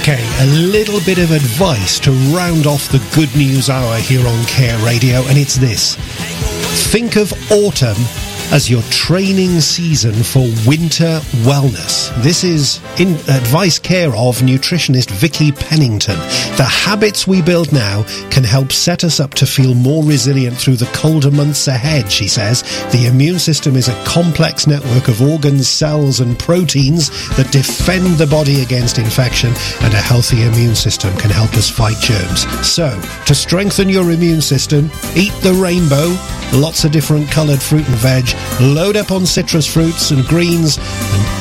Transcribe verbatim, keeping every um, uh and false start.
Okay, a little bit of advice to round off the good news hour here on Care Radio, and it's this. Think of autumn as your training season for winter wellness. This is in advice care of nutritionist Vicky Pennington. The habits we build now can help set us up to feel more resilient through the colder months ahead, she says. The immune system is a complex network of organs, cells and proteins that defend the body against infection, and a healthy immune system can help us fight germs. So, to strengthen your immune system, eat the rainbow, lots of different coloured fruit and veg, load up on citrus fruits and greens, and